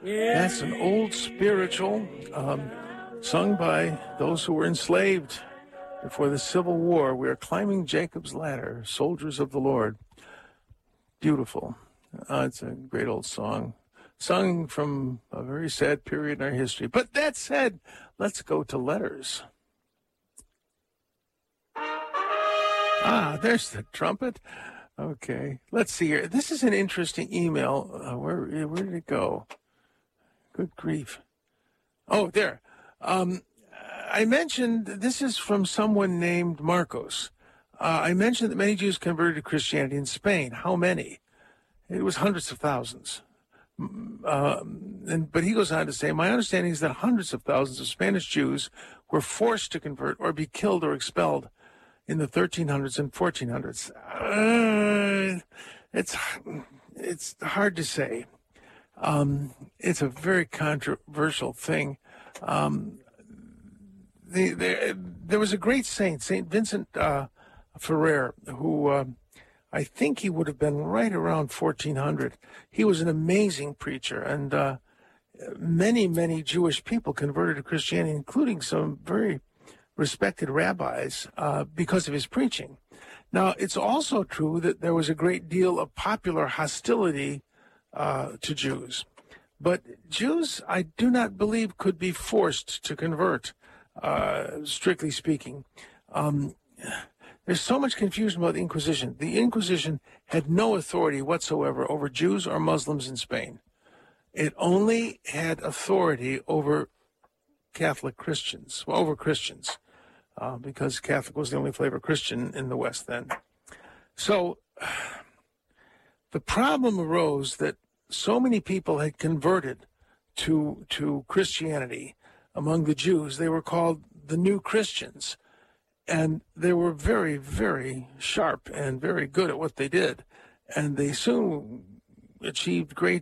That's an old spiritual sung by those who were enslaved before the Civil War. We are climbing Jacob's ladder, soldiers of the Lord. Beautiful. It's a great old song, sung from a very sad period in our history. But that said, let's go to letters. There's the trumpet. Okay, let's see here. This is an interesting email. Where did it go? Good grief. Oh, there. I mentioned, this is from someone named Marcos. I mentioned that many Jews converted to Christianity in Spain. How many? It was hundreds of thousands. But he goes on to say, my understanding is that hundreds of thousands of Spanish Jews were forced to convert or be killed or expelled in the 1300s and 1400s. It's hard to say. It's a very controversial thing. There was a great saint, St. Vincent Ferrer, who I think he would have been right around 1400. He was an amazing preacher, and many, many Jewish people converted to Christianity, including some very respected rabbis, because of his preaching. Now, it's also true that there was a great deal of popular hostility to Jews. But Jews, I do not believe, could be forced to convert, strictly speaking. There's so much confusion about the Inquisition. The Inquisition had no authority whatsoever over Jews or Muslims in Spain. It only had authority over Catholic Christians, because Catholic was the only flavor Christian in the West then. So the problem arose that so many people had converted to Christianity among the Jews. They were called the New Christians. And they were very, very sharp and very good at what they did. And they soon achieved great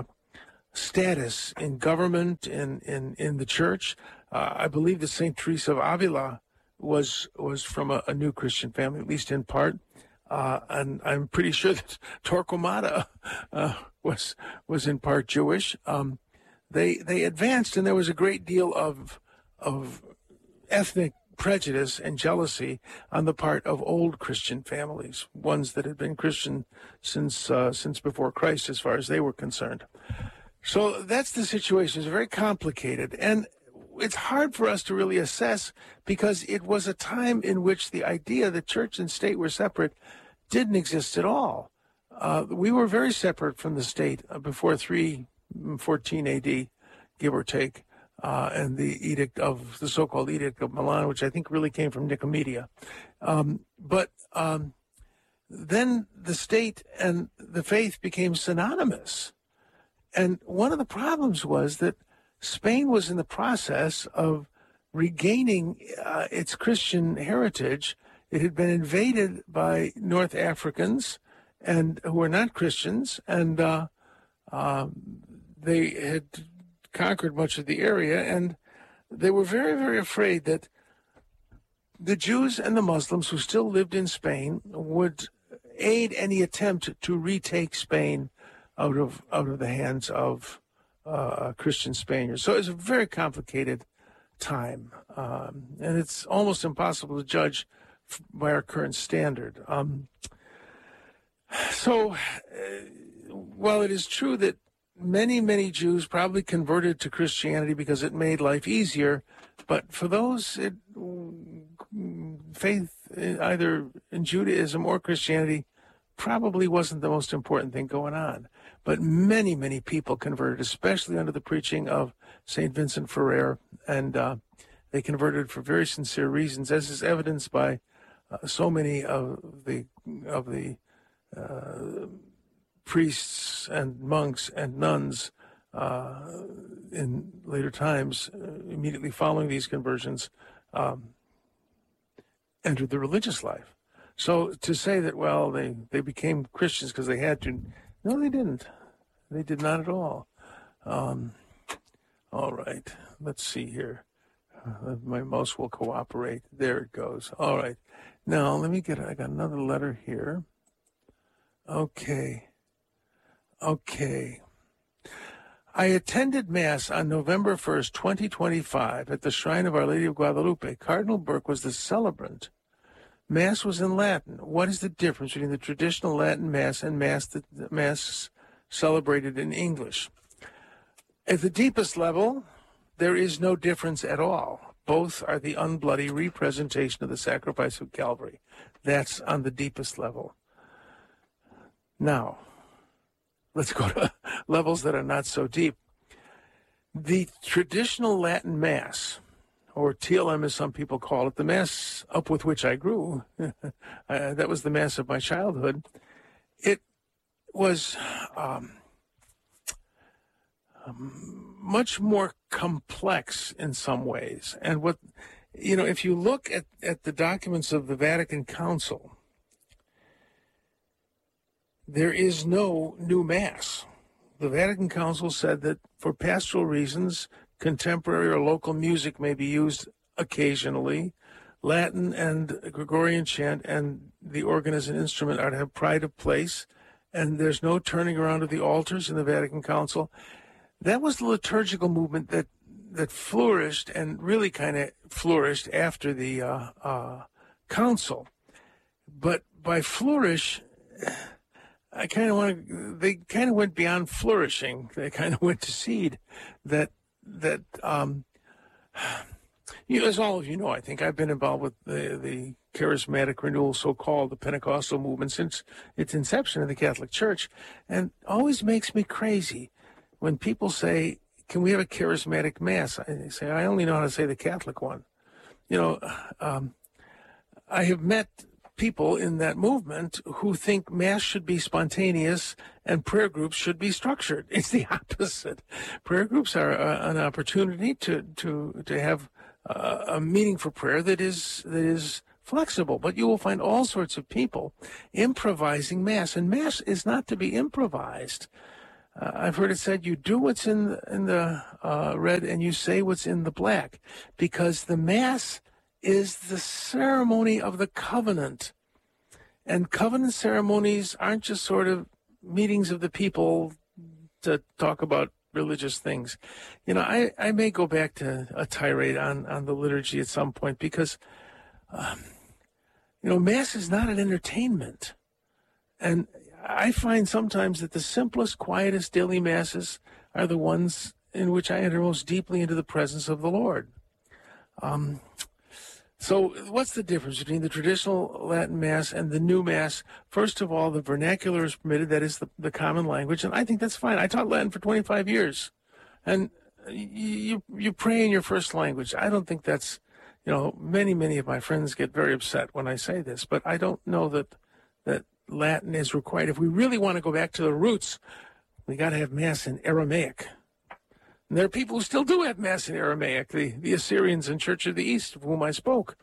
status in government, in the church. I believe that St. Teresa of Avila was from a New Christian family, at least in part. And I'm pretty sure that Torquemada was in part Jewish. They advanced, and there was a great deal of ethnic prejudice and jealousy on the part of old Christian families, ones that had been Christian since before Christ, as far as they were concerned. So that's the situation. It's very complicated, and it's hard for us to really assess, because it was a time in which the idea that church and state were separate didn't exist at all. We were very separate from the state before 314 AD, give or take. And the so-called Edict of Milan, which I think really came from Nicomedia. But then the state and the faith became synonymous. And one of the problems was that Spain was in the process of regaining its Christian heritage. It had been invaded by North Africans and who were not Christians, and they had conquered much of the area, and they were very, very afraid that the Jews and the Muslims who still lived in Spain would aid any attempt to retake Spain out of the hands of Christian Spaniards. So it's a very complicated time, and it's almost impossible to judge by our current standard. So while it is true that many, many Jews probably converted to Christianity because it made life easier, but for those, faith either in Judaism or Christianity probably wasn't the most important thing going on. But many, many people converted, especially under the preaching of St. Vincent Ferrer, and they converted for very sincere reasons, as is evidenced by so many of the priests and monks and nuns in later times, immediately following these conversions, entered the religious life. So to say that, well, they became Christians because they had to, no, they didn't. They did not at all. All right, let's see here. My mouse will cooperate. There it goes. All right. Now, I got another letter here. Okay. I attended Mass on November 1st, 2025 at the Shrine of Our Lady of Guadalupe. Cardinal Burke was the celebrant. Mass was in Latin. What is the difference between the traditional Latin Mass and Mass celebrated in English? At the deepest level, there is no difference at all. Both are the unbloody representation of the sacrifice of Calvary. That's on the deepest level. Now, let's go to levels that are not so deep. The traditional Latin Mass, or TLM as some people call it, the Mass up with which I grew, that was the Mass of my childhood, it was much more complex in some ways. And what, if you look at the documents of the Vatican Council, there is no new Mass. The Vatican Council said that for pastoral reasons, contemporary or local music may be used occasionally. Latin and Gregorian chant and the organ as an instrument are to have pride of place, and there's no turning around of the altars in the Vatican Council. That was the liturgical movement that flourished and really kind of flourished after the council. But by flourish, they kind of went beyond flourishing. They kind of went to seed. That as all of you know, I think I've been involved with the charismatic renewal, so-called the Pentecostal movement, since its inception in the Catholic Church, and always makes me crazy when people say, "Can we have a charismatic Mass?" I say, "I only know how to say the Catholic one." I have met people in that movement who think Mass should be spontaneous and prayer groups should be structured. It's the opposite. Prayer groups are an opportunity to have a meaning for prayer that is flexible. But you will find all sorts of people improvising Mass, and Mass is not to be improvised. I've heard it said, you do what's in the red and you say what's in the black, because the Mass is the ceremony of the covenant. And covenant ceremonies aren't just sort of meetings of the people to talk about religious things. I may go back to a tirade on the liturgy at some point, because, Mass is not an entertainment. And I find sometimes that the simplest, quietest daily Masses are the ones in which I enter most deeply into the presence of the Lord. So what's the difference between the traditional Latin Mass and the new Mass? First of all, the vernacular is permitted. That is the common language, and I think that's fine. I taught Latin for 25 years, and you pray in your first language. I don't think that's, many of my friends get very upset when I say this, but I don't know that Latin is required. If we really want to go back to the roots, we got to have Mass in Aramaic. And there are people who still do have Mass in Aramaic, the Assyrians and Church of the East, of whom I spoke.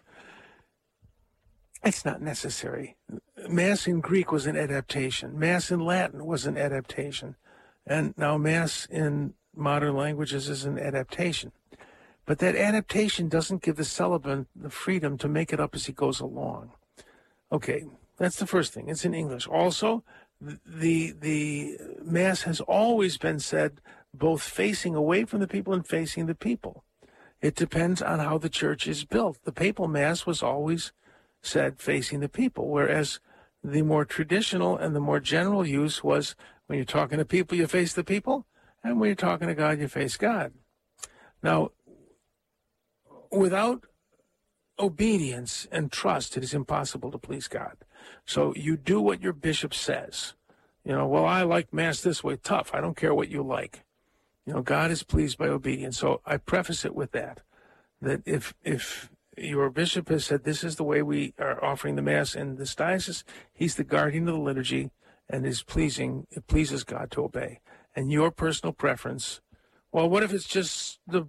It's not necessary. Mass in Greek was an adaptation. Mass in Latin was an adaptation. And now Mass in modern languages is an adaptation. But that adaptation doesn't give the celebrant the freedom to make it up as he goes along. Okay, that's the first thing. It's in English. Also, the Mass has always been said both facing away from the people and facing the people. It depends on how the church is built. The papal Mass was always said facing the people, whereas the more traditional and the more general use was when you're talking to people, you face the people, and when you're talking to God, you face God. Now, without obedience and trust, it is impossible to please God. So you do what your bishop says. Well, I like Mass this way. Tough. I don't care what you like. God is pleased by obedience. So I preface it with that if your bishop has said this is the way we are offering the Mass in this diocese, he's the guardian of the liturgy and it pleases God to obey. And your personal preference, well, what if it's just the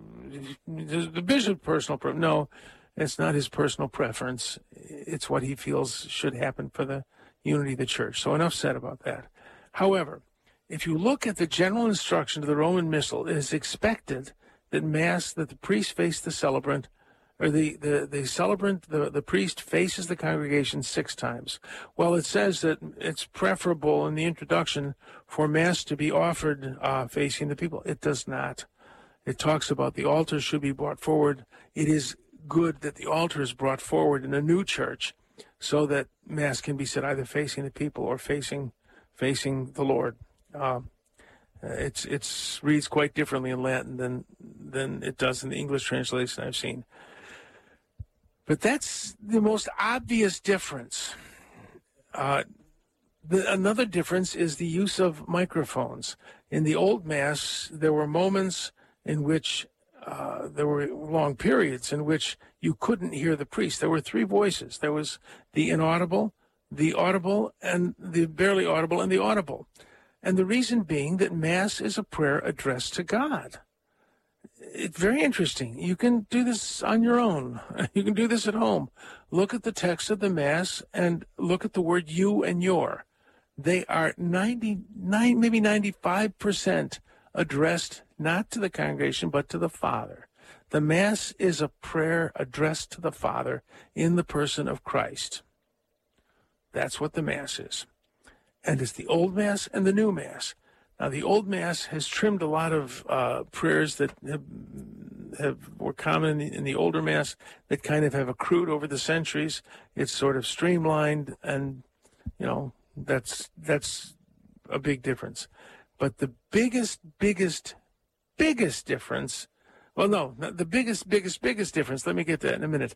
bishop's personal preference? No, it's not his personal preference. It's what he feels should happen for the unity of the church. So enough said about that. However, if you look at the general instruction of the Roman Missal, it is expected that the priest face the celebrant or the celebrant, the priest faces the congregation 6 times. Well, it says that it's preferable in the introduction for Mass to be offered facing the people. It does not. It talks about the altar should be brought forward. It is good that the altar is brought forward in a new church so that Mass can be said either facing the people or facing the Lord. It's reads quite differently in Latin than it does in the English translation I've seen. But that's the most obvious difference. Another difference is the use of microphones. In the Old Mass, there were moments in which there were long periods in which you couldn't hear the priest. There were 3 voices. There was the inaudible, the audible, and the barely audible, and the audible. And the reason being that Mass is a prayer addressed to God. It's very interesting. You can do this on your own. You can do this at home. Look at the text of the Mass and look at the word you and your. They are 99, maybe 95% addressed not to the congregation, but to the Father. The Mass is a prayer addressed to the Father in the person of Christ. That's what the Mass is. And it's the Old Mass and the New Mass. Now, the Old Mass has trimmed a lot of prayers that were common in the older Mass that kind of have accrued over the centuries. It's sort of streamlined, and, that's a big difference. But the biggest difference, well, no, the biggest difference, let me get to that in a minute,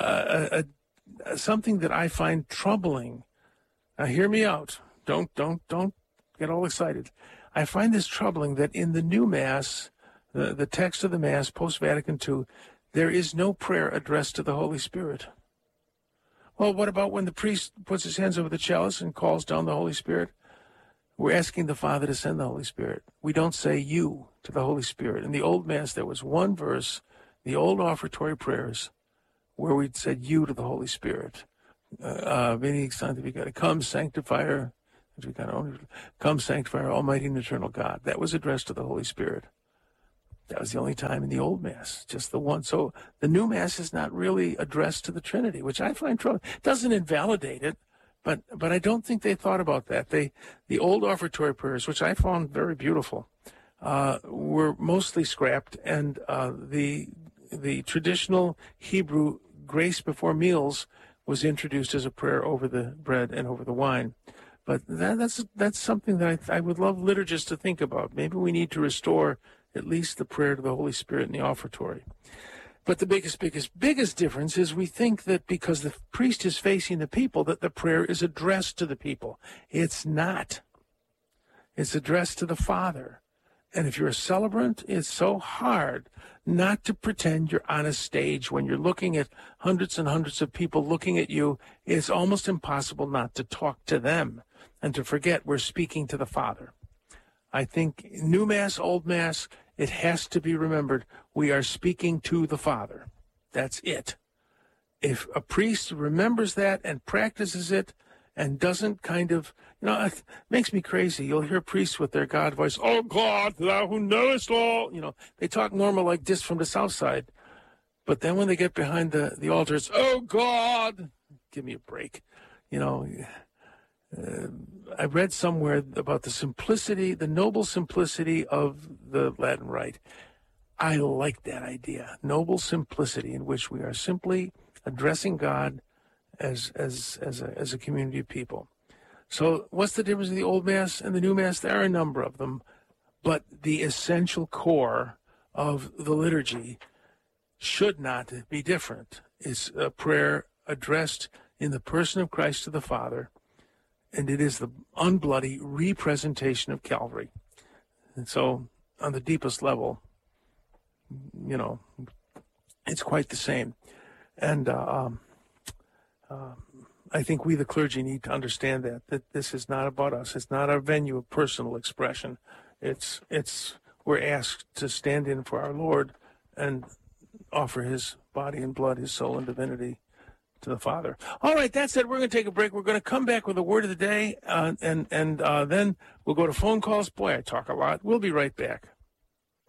something that I find troubling. Now, hear me out. Don't get all excited. I find this troubling that in the new Mass, the text of the Mass, post-Vatican II, there is no prayer addressed to the Holy Spirit. Well, what about when the priest puts his hands over the chalice and calls down the Holy Spirit? We're asking the Father to send the Holy Spirit. We don't say you to the Holy Spirit. In the Old Mass, there was one verse, the old offertory prayers, where we said you to the Holy Spirit. Veni sanctificare, come sanctifier, come sanctifier, almighty and eternal God. That was addressed to the Holy Spirit. That was the only time in the Old Mass, just the one. So the New Mass is not really addressed to the Trinity, which I find troubling. It doesn't invalidate it, but I don't think they thought about that. The old offertory prayers, which I found very beautiful, were mostly scrapped, and the traditional Hebrew grace before meals was introduced as a prayer over the bread and over the wine. But that's something that I would love liturgists to think about. Maybe we need to restore at least the prayer to the Holy Spirit in the offertory. But the biggest difference is we think that because the priest is facing the people, that the prayer is addressed to the people. It's not. It's addressed to the Father. And if you're a celebrant, it's so hard not to pretend you're on a stage when you're looking at hundreds and hundreds of people looking at you. It's almost impossible not to talk to them and to forget we're speaking to the Father. I think New Mass, Old Mass, it has to be remembered we are speaking to the Father. That's it. If a priest remembers that and practices it and doesn't kind of, it makes me crazy. You'll hear priests with their God voice, oh God, thou who knowest all. They talk normal like this from the South Side. But then when they get behind the altar, it's, oh God, give me a break. I read somewhere about the simplicity, the noble simplicity of the Latin Rite. I like that idea, noble simplicity, in which we are simply addressing God as a community of people. So what's the difference in the Old Mass and the New Mass? There are a number of them, but the essential core of the liturgy should not be different. It's a prayer addressed in the person of Christ to the Father, and it is the unbloody representation of Calvary. And so on the deepest level, it's quite the same. And I think we, the clergy, need to understand that this is not about us. It's not our venue of personal expression. We're asked to stand in for our Lord and offer his body and blood, his soul and divinity to the Father. All right, that's it. We're going to take a break. We're going to come back with a word of the day, and then we'll go to phone calls. Boy, I talk a lot. We'll be right back.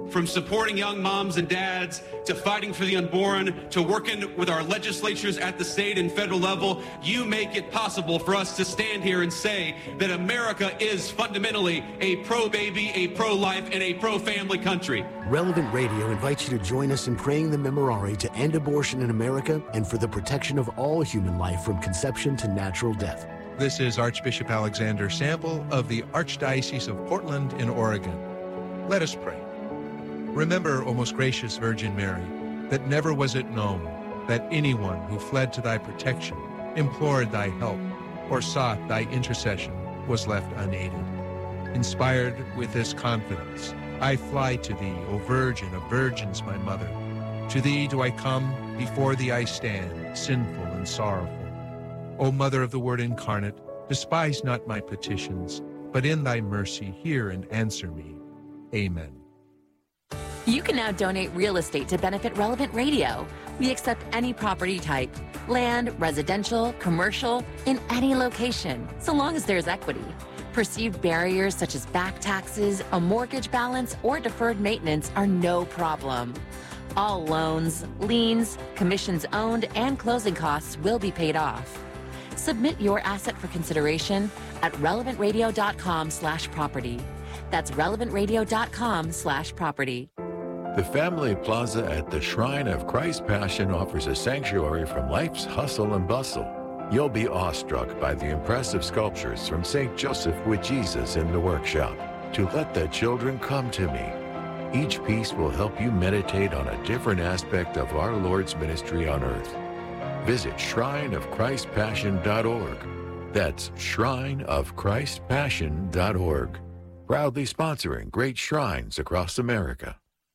From supporting young moms and dads, to fighting for the unborn, to working with our legislatures at the state and federal level, you make it possible for us to stand here and say that America is fundamentally a pro-baby, a pro-life, and a pro-family country. Relevant Radio invites you to join us in praying the Memorare to end abortion in America and for the protection of all human life from conception to natural death. This is Archbishop Alexander Sample of the Archdiocese of Portland in Oregon. Let us pray. Remember, O most gracious Virgin Mary, that never was it known that anyone who fled to thy protection, implored thy help, or sought thy intercession was left unaided. Inspired with this confidence, I fly to thee, O Virgin of Virgins, my mother. To thee do I come, before thee I stand, sinful and sorrowful. O Mother of the Word incarnate, despise not my petitions, but in thy mercy hear and answer me. Amen. You can now donate real estate to benefit Relevant Radio. We accept any property type, land, residential, commercial, in any location, so long as there's equity. Perceived barriers such as back taxes, a mortgage balance, or deferred maintenance are no problem. All loans, liens, commissions owned, and closing costs will be paid off. Submit your asset for consideration at relevantradio.com/property. That's relevantradio.com/property. The Family Plaza at the Shrine of Christ Passion offers a sanctuary from life's hustle and bustle. You'll be awestruck by the impressive sculptures from St. Joseph with Jesus in the workshop, to Let the Children Come to Me. Each piece will help you meditate on a different aspect of our Lord's ministry on earth. Visit shrineofchristpassion.org. That's shrineofchristpassion.org. Proudly sponsoring great shrines across America.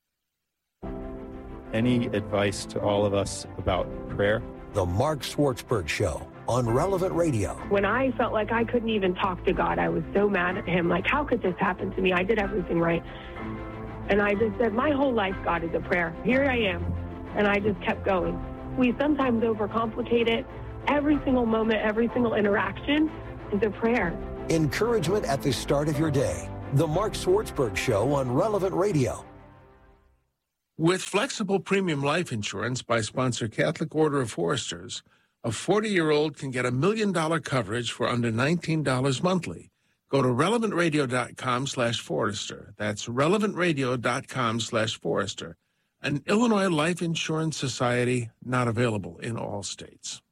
Any advice to all of us about prayer? The Mark Schwartzberg Show on Relevant Radio. When I felt like I couldn't even talk to God, I was so mad at him. Like, how could this happen to me? I did everything right. And I just said, my whole life, God, is a prayer. Here I am. And I just kept going. We sometimes overcomplicate it. Every single moment, every single interaction is a prayer. Encouragement at the start of your day. The Mark Schwartzberg Show on Relevant Radio. With flexible premium life insurance by sponsor Catholic Order of Foresters, a 40-year-old can get $1 million coverage for under $19 monthly. Go to relevantradio.com/Forester. That's relevantradio.com/Forester. An Illinois Life Insurance Society, not available in all states.